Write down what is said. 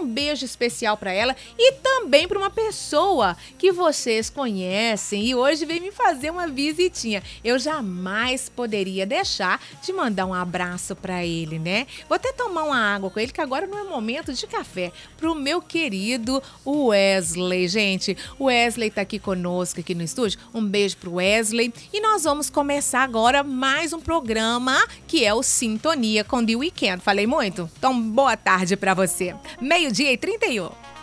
beijo especial para ela e também para uma pessoa que vocês conhecem e hoje veio me fazer uma visitinha. Eu jamais poderia deixar de mandar um abraço para ele, né? Vou até tomar uma água com ele, que agora não é momento de café. Pro meu querido Wesley, gente. O Wesley tá aqui conosco, aqui no estúdio. Um beijo pro Wesley. E nós vamos começar agora mais um programa que é o Sintonia com The Weeknd. Falei muito? Então, boa tarde pra você. 12h31.